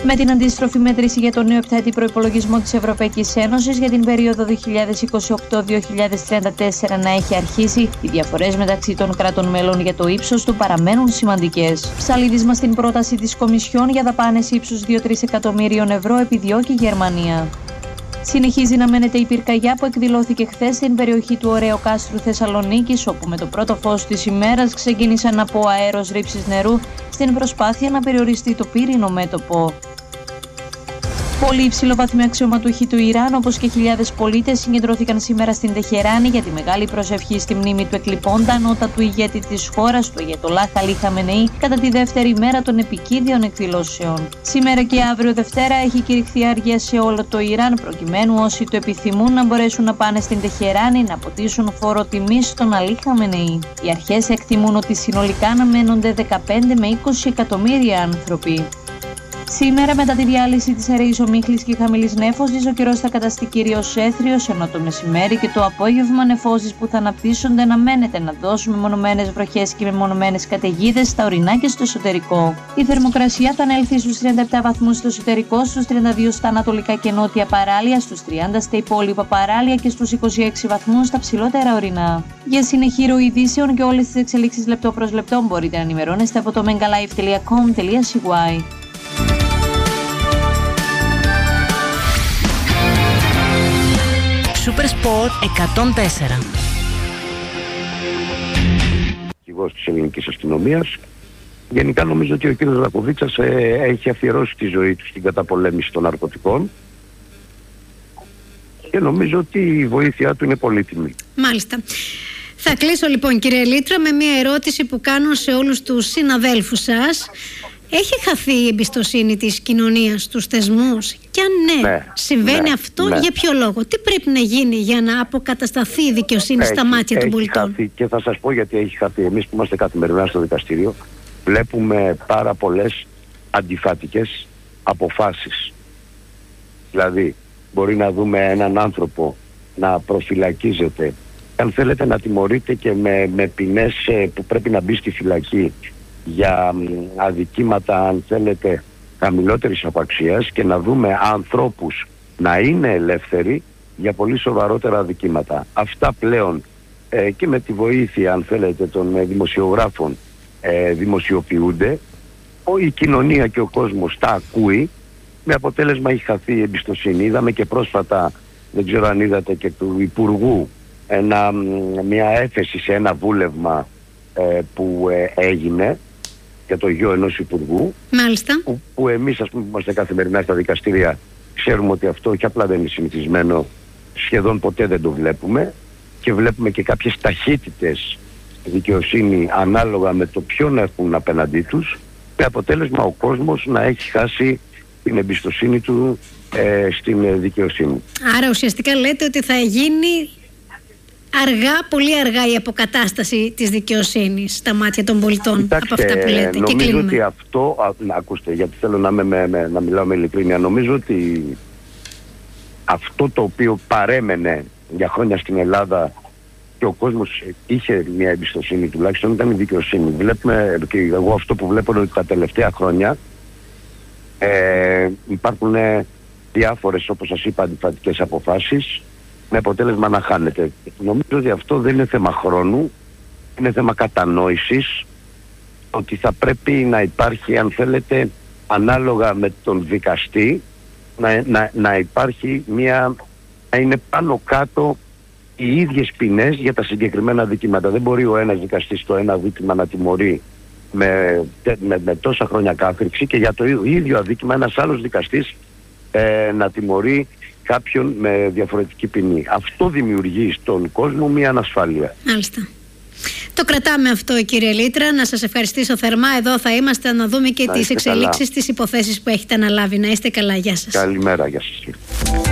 Με την αντίστροφη μέτρηση για τον νέο επταετή προϋπολογισμό της Ευρωπαϊκής Ένωσης για την περίοδο 2028-2034 να έχει αρχίσει, οι διαφορές μεταξύ των κρατών μέλων για το ύψος του παραμένουν σημαντικές. Ψαλίδισμα στην πρόταση της Κομισιόν για δαπάνες ύψους 2-3 εκατομμύριων ευρώ επιδιώκει η Γερμανία. Συνεχίζει να μένεται η πυρκαγιά που εκδηλώθηκε χθες στην περιοχή του Ωραίου Κάστρου Θεσσαλονίκης, όπου με το πρώτο φως της ημέρας ξεκίνησαν από αέρος ρήψεις νερού στην προσπάθεια να περιοριστεί το πύρινο μέτωπο. Πολλοί υψηλοβαθμοί αξιωματούχοι του Ιράν, όπως και χιλιάδες πολίτες, συγκεντρώθηκαν σήμερα στην Τεχεράνη για τη μεγάλη προσευχή στη μνήμη του εκλειπώντα ανώτατου ηγέτη της χώρας, του Αγιατολάχ Αλί Χαμενεή, κατά τη δεύτερη μέρα των επικίδιων εκδηλώσεων. Σήμερα και αύριο Δευτέρα έχει κηρυχθεί αργία σε όλο το Ιράν, προκειμένου όσοι το επιθυμούν να μπορέσουν να πάνε στην Τεχεράνη να αποτίσουν φόρο τιμής στον Αλί Χαμενεή. Οι αρχές εκτιμούν ότι συνολικά αναμένονται 15 με 20 εκατομμύρια άνθρωποι. Σήμερα, μετά τη διάλυση της αραιής ομίχλης και χαμηλής νέφωσης, ο καιρός θα καταστεί κυρίως έθριος, ενώ το μεσημέρι και το απόγευμα νεφώσεις που θα αναπτύσσονται αναμένεται να δώσουν μεμονωμένες βροχές και μεμονωμένες καταιγίδες στα ορεινά και στο εσωτερικό. Η θερμοκρασία θα ανέλθει στους 37 βαθμούς στο εσωτερικό, στους 32 στα ανατολικά και νότια παράλια, στους 30 στα υπόλοιπα παράλια και στους 26 βαθμούς στα ψηλότερα ορεινά. Για συνεχή ροή ειδήσεων και όλες τις εξελίξεις λεπτό προς λεπτό μπορείτε να ενημερώνεστε από το megalife.com.cy. Super Sport 104. Αρχηγός της ελληνικής αστυνομίας. Γενικά νομίζω ότι ο κ. Ρακοβίτσας έχει αφιερώσει τη ζωή του στην καταπολέμηση των ναρκωτικών και νομίζω ότι η βοήθειά του είναι πολύτιμη. Μάλιστα. Θα κλείσω λοιπόν, κύριε Λίτρα, με μια ερώτηση που κάνω σε όλους τους συναδέλφους σας. Έχει χαθεί η εμπιστοσύνη της κοινωνίας στους θεσμούς? Και αν ναι, συμβαίνει αυτό, για ποιο λόγο? Τι πρέπει να γίνει για να αποκατασταθεί η δικαιοσύνη στα μάτια των πολιτών? Χαθεί, και θα σας πω γιατί έχει χαθεί. Εμείς που είμαστε καθημερινά στο δικαστήριο βλέπουμε πάρα πολλές αντιφατικές αποφάσεις. Δηλαδή μπορεί να δούμε έναν άνθρωπο να προφυλακίζεται, αν θέλετε να τιμωρείται και με ποινές που πρέπει να μπει στη φυλακή για αδικήματα, αν θέλετε, χαμηλότερης απαξίας, και να δούμε ανθρώπους να είναι ελεύθεροι για πολύ σοβαρότερα αδικήματα. Αυτά πλέον και με τη βοήθεια, αν θέλετε, των δημοσιογράφων δημοσιοποιούνται. Η κοινωνία και ο κόσμος τα ακούει, με αποτέλεσμα έχει χαθεί η εμπιστοσύνη. Είδαμε και πρόσφατα, δεν ξέρω αν είδατε, και του Υπουργού μια έφεση σε ένα βούλευμα που έγινε για το γιο ενός υπουργού. Μάλιστα. Που εμείς, ας πούμε, που είμαστε καθημερινά στα δικαστήρια, ξέρουμε ότι αυτό όχι απλά δεν είναι συνηθισμένο, σχεδόν ποτέ δεν το βλέπουμε, και βλέπουμε και κάποιες ταχύτητες δικαιοσύνη ανάλογα με το ποιον έχουν απέναντί τους, με αποτέλεσμα ο κόσμος να έχει χάσει την εμπιστοσύνη του στην δικαιοσύνη. Άρα ουσιαστικά λέτε ότι θα γίνει πολύ αργά η αποκατάσταση της δικαιοσύνης στα μάτια των πολιτών. Κοιτάξτε, από αυτά που λέτε. Νομίζω ότι αυτό, ακούστε, γιατί θέλω να μιλάω με ειλικρίνεια, νομίζω ότι αυτό το οποίο παρέμενε για χρόνια στην Ελλάδα και ο κόσμος είχε μια εμπιστοσύνη τουλάχιστον, ήταν η δικαιοσύνη. Βλέπουμε, και εγώ αυτό που βλέπω είναι ότι τα τελευταία χρόνια υπάρχουν διάφορες, όπως σας είπα, αντιφατικές αποφάσεις, με αποτέλεσμα να χάνεται. Νομίζω ότι αυτό δεν είναι θέμα χρόνου, είναι θέμα κατανόησης, ότι θα πρέπει να υπάρχει, αν θέλετε, ανάλογα με τον δικαστή, να υπάρχει να είναι πάνω κάτω οι ίδιες ποινές για τα συγκεκριμένα δικήματα. Δεν μπορεί ο ένας δικαστής το ένα δίκημα να τιμωρεί με τόσα χρόνια κάθριξη και για το ίδιο αδίκημα ένας άλλος δικαστής να τιμωρεί κάποιον με διαφορετική ποινή. Αυτό δημιουργεί στον κόσμο μια ανασφάλεια. Μάλιστα. Το κρατάμε αυτό, κύριε Λίτρα. Να σας ευχαριστήσω θερμά. Εδώ θα είμαστε να δούμε και τις εξελίξεις, τις υποθέσεις που έχετε αναλάβει. Να είστε καλά. Γεια σας. Καλημέρα. Γεια σας.